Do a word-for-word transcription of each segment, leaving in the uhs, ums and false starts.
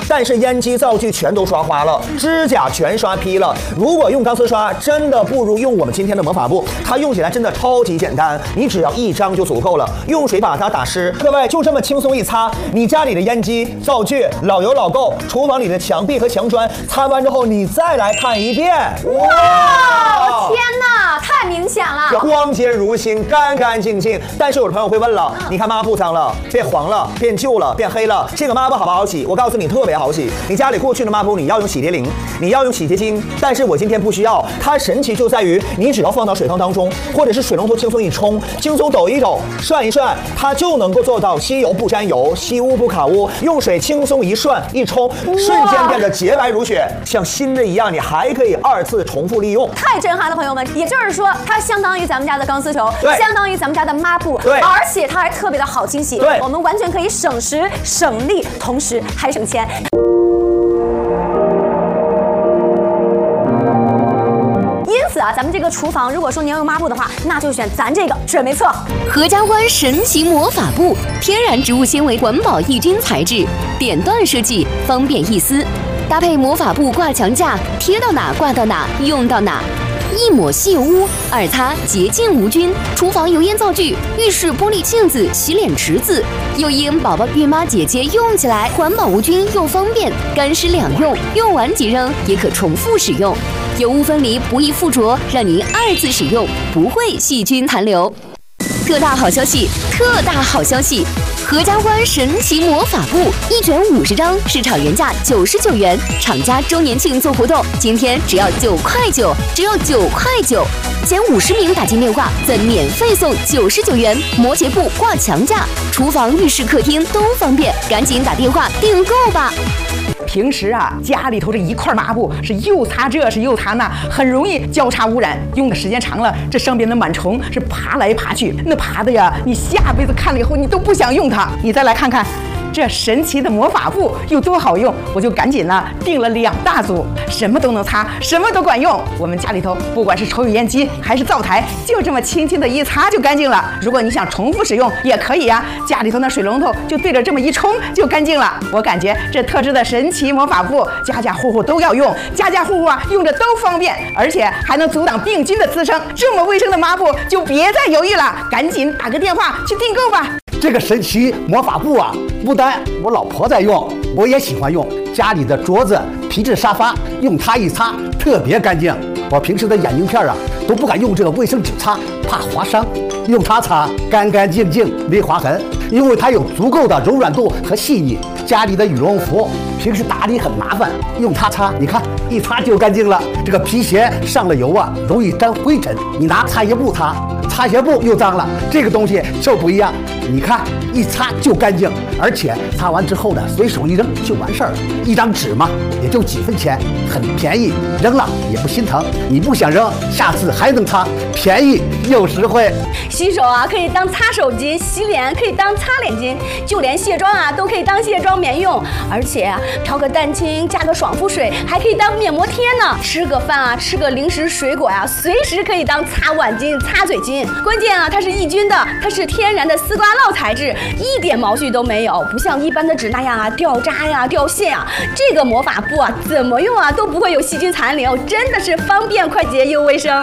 但是烟机灶具全都刷花了，指甲全刷劈了。如果用钢丝刷，真的不如用我们今天的魔法布，它用起来真的超级简单，你只要一张就足够了，用水把它打湿。各位就这么轻松一擦，你家里的烟机、灶具老油老垢，厨房里的墙壁和墙砖，擦完之后你再来看一遍， 哇！天哪，太明显了， 光洁如新，干干净净。但是有的朋友会问了，你看抹布脏了，变黄了，变旧了，变黑了，这个抹布好不好洗？我告诉你，特别好洗。你家里过去的抹布，你要用洗涤灵，你要用洗洁精，但是我今天不需要。它神奇就在于，你只要放到水缸当中，或者是水龙头轻松一冲，轻松抖一抖，涮一涮，它就能够做到吸油不沾油，吸污不卡污。用水轻松一涮一冲，瞬间变得洁白如雪，像新的一样。你还可以二次重复利用， 太震撼了，朋友们！也就是说，它相当于咱们家的钢丝球，相当于咱们家的抹布， 对， 而且它还特别的好清洗， 对， 我们完全可以省时省力，同时还省钱。因此啊，咱们这个厨房，如果说您要用抹布的话，那就选咱这个准没错。 合家欢神奇魔法布，天然植物纤维环保抑菌材质，点段设计，方便易撕。搭配魔法布挂墙架，贴到哪挂到哪，用到哪。一抹细污，二擦洁净无菌。厨房油烟灶具、浴室玻璃镜子、洗脸池子，又因宝宝、孕妈、姐姐用起来环保无菌又方便，干湿两用，用完即扔，也可重复使用。油污分离，不易附着，让您二次使用不会细菌残留。特大好消息！特大好消息！合家欢神奇魔法布一卷五十张，市场原价九十九元，厂家周年庆做活动，今天只要九块九，只要九块九，前五十名打进电话，赠免费送九十九元摩羯布挂墙架，厨房、浴室、客厅都方便，赶紧打电话订购吧。 平时啊，家里头这一块抹布是又擦这是又擦那，很容易交叉污染。用的时间长了，这上边的螨虫是爬来爬去，那爬的呀，你下辈子看了以后你都不想用它。你再来看看这神奇的魔法布有多好用，我就赶紧呢订了两大组，什么都能擦，什么都管用。我们家里头不管是抽油烟机还是灶台，就这么轻轻的一擦就干净了。如果你想重复使用也可以呀、啊，家里头那水龙头就对着这么一冲就干净了。我感觉这特制的神奇魔法布，家家户户都要用，家家户户啊用着都方便，而且还能阻挡病菌的滋生。这么卫生的抹布就别再犹豫了，赶紧打个电话去订购吧。 这个神奇魔法布啊，不单我老婆在用，我也喜欢用。家里的桌子、皮质沙发，用它一擦特别干净。我平时的眼镜片啊，都不敢用这个卫生纸擦，怕划伤。用它擦，干干净净，没划痕，因为它有足够的柔软度和细腻。家里的羽绒服平时打理很麻烦，用它擦，你看一擦就干净了。这个皮鞋上了油啊，容易沾灰尘，你拿擦鞋布擦，擦鞋布又脏了。这个东西就不一样，你看一擦就干净，而且擦完之后呢，随手一扔就完事儿了。一张纸嘛，也就几分钱，很便宜，扔了也不心疼。你不想扔，下次还能擦，便宜又实惠。 洗手啊，可以当擦手巾；洗脸可以当擦脸巾；就连卸妆啊，都可以当卸妆棉用。而且啊，调个蛋清，加个爽肤水，还可以当面膜贴呢。吃个饭啊，吃个零食水果呀、啊，随时可以当擦碗巾、擦嘴巾。关键啊，它是抑菌的，它是天然的丝瓜酪材质，一点毛絮都没有，不像一般的纸那样啊掉渣呀、掉线啊。这个魔法布啊，怎么用啊都不会有细菌残留，真的是方便、快捷又卫生。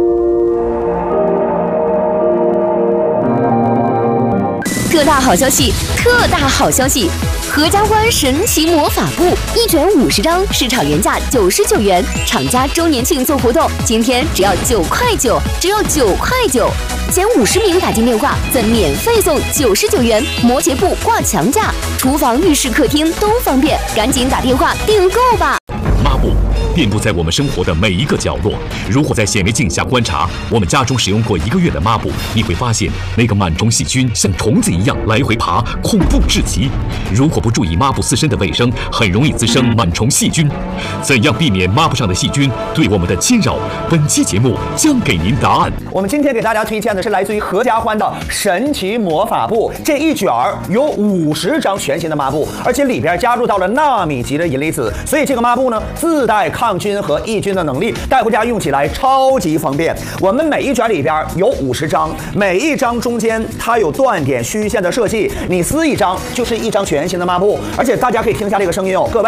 特大好消息！特大好消息！合家欢神奇魔法布一卷五十张，市场原价九十九元，厂家周年庆做活动，今天只要九块九，只要九块九，前五十名打进电话赠免费送九十九元摩羯布挂墙架，厨房、浴室、客厅都方便，赶紧打电话订购吧！ 抹布遍布在我们生活的每一个角落。如果在显微镜下观察我们家中使用过一个月的抹布，你会发现那个螨虫细菌像虫子一样来回爬，恐怖至极。如果不注意抹布自身的卫生，很容易滋生螨虫细菌。怎样避免抹布上的细菌对我们的侵扰？本期节目将给您答案。 我们今天给大家推荐的是来自于合家欢的神奇魔法布，这一卷儿有五十张全新的抹布，而且里边加入到了纳米级的银离子，所以这个抹布呢自带抗菌和抑菌的能力，带回家用起来超级方便。我们每一卷里边有五十张，每一张中间它有断点虚线的设计，你撕一张就是一张全新的抹布，而且大家可以听一下这个声音哦，各位。